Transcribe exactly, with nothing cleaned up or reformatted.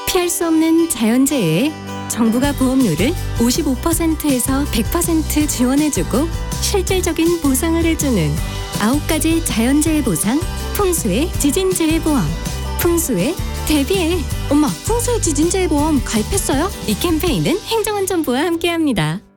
피할 수 없는 자연재해에 정부가 보험료를 오십오 퍼센트에서 백 퍼센트 지원해주고 실질적인 보상을 해주는 아홉 가지 자연재해 보상, 풍수의 지진재해 보험. 풍수에 대비해. 엄마, 풍수의 지진재해 보험 가입했어요? 이 캠페인은 행정안전부와 함께합니다.